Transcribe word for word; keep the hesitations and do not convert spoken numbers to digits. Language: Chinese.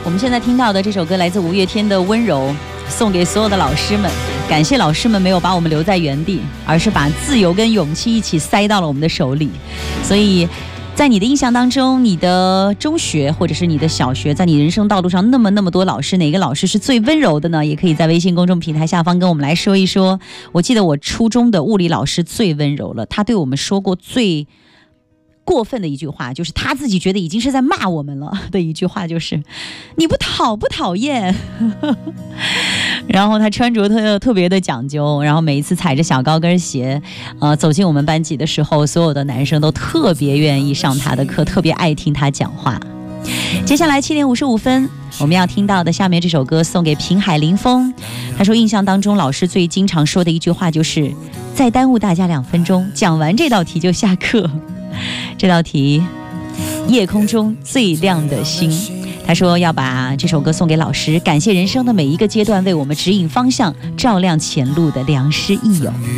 我们现在听到的这首歌来自五月天的《温柔》，送给所有的老师们，感谢老师们没有把我们留在原地，而是把自由跟勇气一起塞到了我们的手里。所以在你的印象当中，你的中学或者是你的小学，在你人生道路上那么那么多老师，哪个老师是最温柔的呢？也可以在微信公众平台下方跟我们来说一说。我记得我初中的物理老师最温柔了，他对我们说过最过分的一句话，就是他自己觉得已经是在骂我们了的一句话，就是你不讨不讨厌然后他穿着特特别的讲究，然后每一次踩着小高跟鞋呃，走进我们班级的时候，所有的男生都特别愿意上他的课，特别爱听他讲话。接下来七点五十五分，我们要听到的下面这首歌送给平海林峰。他说印象当中老师最经常说的一句话就是再耽误大家两分钟，讲完这道题就下课。这道题，夜空中最亮的星。他说要把这首歌送给老师，感谢人生的每一个阶段为我们指引方向、照亮前路的良师益友。